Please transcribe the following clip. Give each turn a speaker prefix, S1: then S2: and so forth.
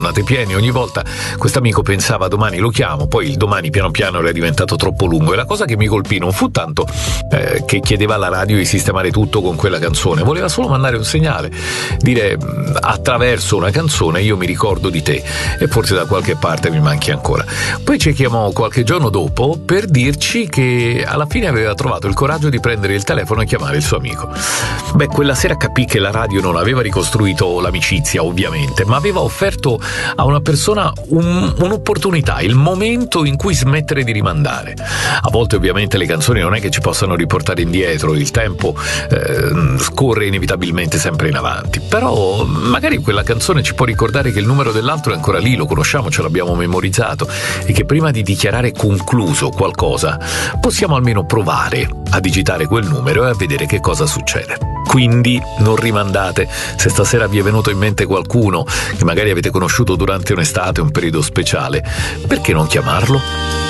S1: andate pieni ogni volta. Quest'amico pensava domani lo chiamo, poi il domani piano piano era diventato troppo lungo, e la cosa che mi colpì non fu tanto che chiedeva alla radio di sistemare tutto con quella canzone, voleva solo mandare un segnale, dire attraverso una canzone io mi ricordo di te e forse da qualche parte mi manchi ancora. Poi ci chiamò qualche giorno dopo per dirci che alla fine aveva trovato il coraggio di prendere il telefono e chiamare il suo amico. Beh, quella sera capì che la radio non aveva ricostruito l'amicizia, ovviamente, ma aveva offerto a una persona un'opportunità, il momento in cui smettere di rimandare. A volte ovviamente le canzoni non è che ci possano riportare indietro, il tempo scorre inevitabilmente sempre in avanti, però magari quella canzone ci può ricordare che il numero dell'altro è ancora lì, lo conosciamo, ce l'abbiamo memorizzato, e che prima di dichiarare concluso qualcosa possiamo almeno provare a digitare quel numero e a vedere che cosa succede. Quindi non rimandate. Se stasera vi è venuto in mente qualcuno che magari avete conosciuto durante un'estate, un periodo speciale, perché non chiamarlo?